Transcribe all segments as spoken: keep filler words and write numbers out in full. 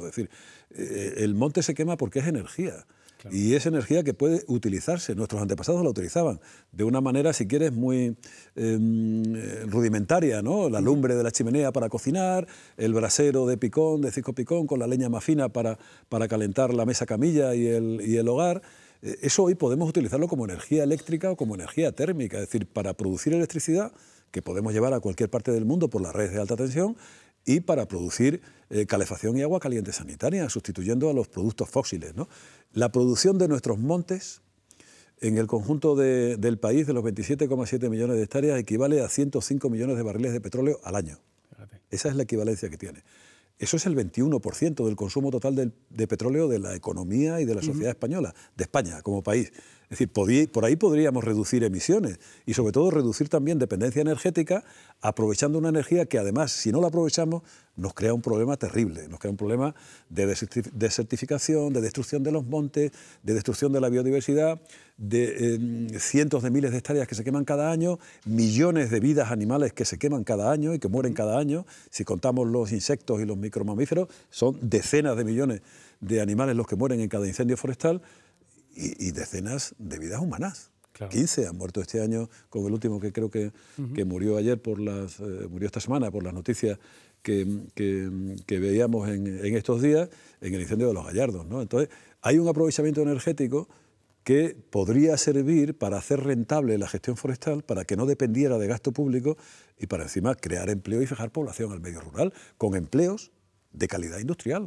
Es decir, eh, el monte se quema porque es energía. Claro. Y es energía que puede utilizarse. Nuestros antepasados la utilizaban de una manera, si quieres, muy eh, rudimentaria, ¿no? La lumbre de la chimenea para cocinar, el brasero de picón, de cisco picón, con la leña más fina para, para calentar la mesa camilla y el, y el hogar. Eh, eso hoy podemos utilizarlo como energía eléctrica o como energía térmica, es decir, para producir electricidad, que podemos llevar a cualquier parte del mundo por las redes de alta tensión, y para producir eh, calefacción y agua caliente sanitaria, sustituyendo a los productos fósiles, ¿no? La producción de nuestros montes en el conjunto de, del país, de los veintisiete coma siete millones de hectáreas, equivale a ciento cinco millones de barriles de petróleo al año. Fíjate. Esa es la equivalencia que tiene. Eso es el veintiuno por ciento del consumo total de, de petróleo de la economía y de la sociedad uh-huh. española, de España como país. Es decir, podí, por ahí podríamos reducir emisiones y sobre todo reducir también dependencia energética, aprovechando una energía que además, si no la aprovechamos, nos crea un problema terrible, nos crea un problema de desertificación, de destrucción de los montes, de destrucción de la biodiversidad, de eh, cientos de miles de hectáreas que se queman cada año, millones de vidas animales que se queman cada año y que mueren cada año. Si contamos los insectos y los micromamíferos, son decenas de millones de animales los que mueren en cada incendio forestal y, y decenas de vidas humanas. Claro. quince han muerto este año, con el último que creo que, uh-huh. que murió ayer, por las, eh, murió esta semana por las noticias que, que, que veíamos en, en estos días, en el incendio de los Gallardos, ¿no? Entonces, hay un aprovechamiento energético que podría servir para hacer rentable la gestión forestal, para que no dependiera de gasto público y para encima crear empleo y fijar población al medio rural, con empleos de calidad industrial.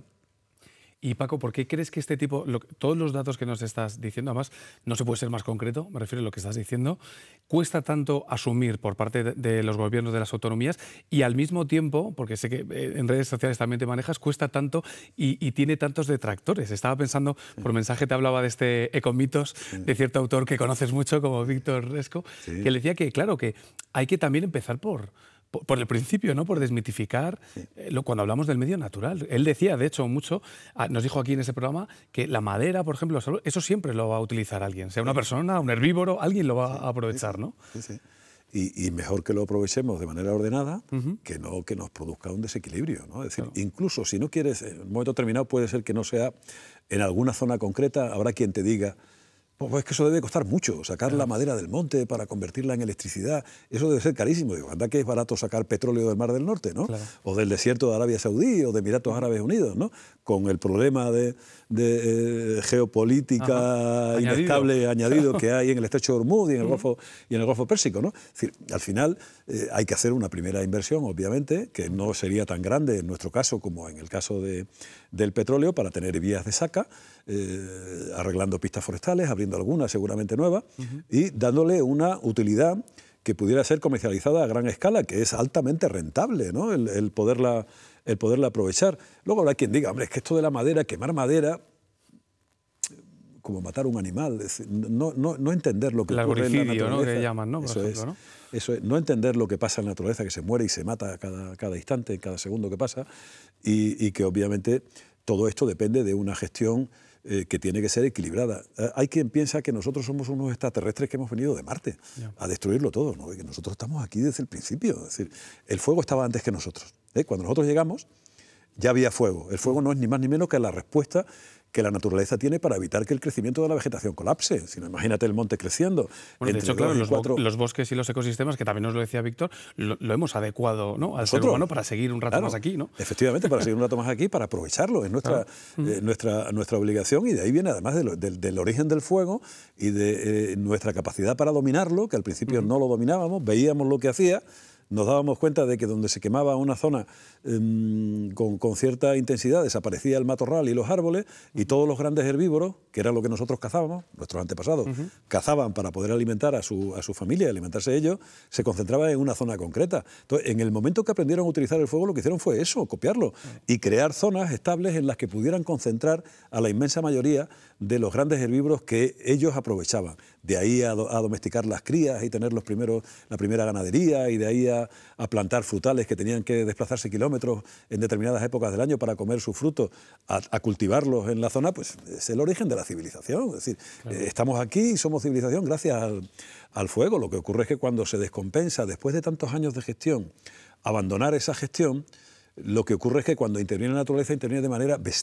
Y Paco, ¿por qué crees que este tipo, lo, todos los datos que nos estás diciendo, además no se puede ser más concreto, me refiero a lo que estás diciendo, cuesta tanto asumir por parte de, de los gobiernos de las autonomías y al mismo tiempo, porque sé que en redes sociales también te manejas, cuesta tanto y, y tiene tantos detractores? Estaba pensando, por mensaje te hablaba de este Ecomitos, sí. de cierto autor que conoces mucho como Víctor Resco, sí. que le decía que, claro, que hay que también empezar por... por el principio, ¿no? Por desmitificar sí. eh, lo, cuando hablamos del medio natural. Él decía, de hecho, mucho, ah, nos dijo aquí en ese programa, que la madera, por ejemplo, eso siempre lo va a utilizar alguien, sea una persona, un herbívoro, alguien lo va sí, a aprovechar, sí, ¿no? Sí, sí. Y, y mejor que lo aprovechemos de manera ordenada, uh-huh. que no que nos produzca un desequilibrio, ¿no? Es decir, claro. incluso si no quieres, en un momento determinado puede ser que no sea en alguna zona concreta, habrá quien te diga, pues es que eso debe costar mucho, sacar la madera del monte para convertirla en electricidad, eso debe ser carísimo. Digo, anda que es barato sacar petróleo del Mar del Norte, ¿no? Claro. O del desierto de Arabia Saudí o de Emiratos Árabes Unidos, ¿no? Con el problema de, de eh, geopolítica Ajá. inestable añadido. añadido que hay en el estrecho de Hormuz y en el, uh-huh. Golfo, y en el Golfo Pérsico, ¿no? Es decir, al final eh, hay que hacer una primera inversión, obviamente, que no sería tan grande en nuestro caso como en el caso de, del petróleo, para tener vías de saca, eh, arreglando pistas forestales, abriendo alguna seguramente nueva, uh-huh. y dándole una utilidad que pudiera ser comercializada a gran escala, que es altamente rentable, ¿no? el, el, poderla, el poderla aprovechar. Luego habrá quien diga, hombre, es que esto de la madera, quemar madera, como matar un animal, es decir, no, no, no entender lo que el ocurre en la naturaleza. ¿no? Que llaman, ¿no? Por eso, ejemplo, es, ¿no? eso es, no entender lo que pasa en la naturaleza, que se muere y se mata cada, cada instante, cada segundo que pasa, y, y que obviamente todo esto depende de una gestión eh, que tiene que ser equilibrada. Eh, hay quien piensa que nosotros somos unos extraterrestres que hemos venido de Marte yeah. a destruirlo todo, ¿no? Y que nosotros estamos aquí desde el principio. Es decir, el fuego estaba antes que nosotros. ¿eh? Cuando nosotros llegamos, ya había fuego. El fuego no es ni más ni menos que la respuesta que la naturaleza tiene para evitar que el crecimiento de la vegetación colapse. Si no, imagínate el monte creciendo. Bueno, de hecho, claro, los, cuatro... los bosques y los ecosistemas, que también nos lo decía Víctor, lo, lo hemos adecuado, ¿no? al Nosotros, ser humano para seguir un rato claro, más aquí, ¿no? Efectivamente, para seguir un rato más aquí, para aprovecharlo. Es nuestra, claro. eh, nuestra, nuestra obligación, y de ahí viene, además de lo, del, del origen del fuego y de eh, nuestra capacidad para dominarlo, que al principio uh-huh. no lo dominábamos, veíamos lo que hacía, nos dábamos cuenta de que donde se quemaba una zona eh, con, con cierta intensidad desaparecía el matorral y los árboles, y todos los grandes herbívoros, que era lo que nosotros cazábamos, nuestros antepasados, uh-huh. cazaban para poder alimentar a su, a su familia y alimentarse ellos, se concentraban en una zona concreta. Entonces, en el momento que aprendieron a utilizar el fuego, lo que hicieron fue eso, copiarlo, uh-huh. y crear zonas estables en las que pudieran concentrar a la inmensa mayoría de los grandes herbívoros que ellos aprovechaban. De ahí a, do, a domesticar las crías y tener los primeros, la primera ganadería, y de ahí a a plantar frutales que tenían que desplazarse kilómetros en determinadas épocas del año para comer sus frutos, a, a cultivarlos en la zona, pues es el origen de la civilización. Es decir, claro. eh, estamos aquí y somos civilización gracias al, al fuego. Lo que ocurre es que cuando se descompensa, después de tantos años de gestión, abandonar esa gestión, lo que ocurre es que cuando interviene la naturaleza, interviene de manera bestial.